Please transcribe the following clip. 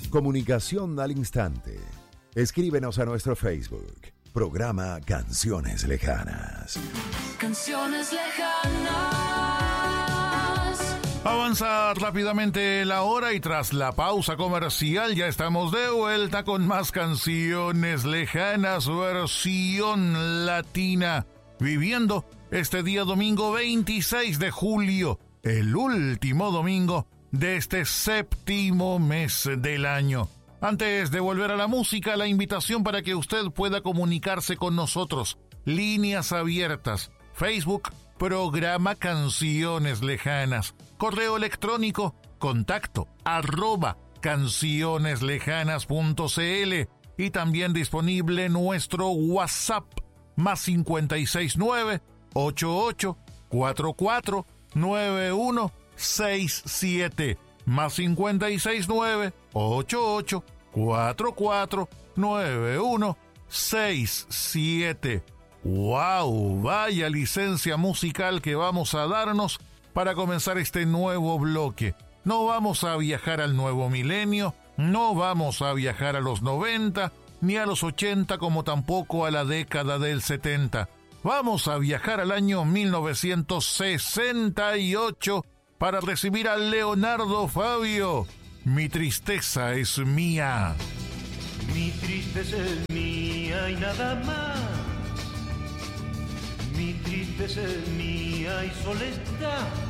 Comunicación al instante. Escríbenos a nuestro Facebook. Programa Canciones Lejanas. Canciones lejanas. Avanza rápidamente la hora y tras la pausa comercial ya estamos de vuelta con más Canciones Lejanas versión latina. Viviendo este día domingo 26 de julio, el último domingo de este séptimo mes del año. Antes de volver a la música, la invitación para que usted pueda comunicarse con nosotros. Líneas abiertas. Facebook, Programa Canciones Lejanas. Correo electrónico, contacto, @cancioneslejanas.cl. Y también disponible nuestro WhatsApp, más 569-8844-9167. Más 569-8844-9167. ¡Wow! Vaya licencia musical que vamos a darnos para comenzar este nuevo bloque. No vamos a viajar al nuevo milenio, no vamos a viajar a los 90, ni a los 80, como tampoco a la década del 70. Vamos a viajar al año 1968 para recibir a Leonardo Fabio. Mi tristeza es mía. Mi tristeza es mía y nada más. Mi tristeza es mía y solo está.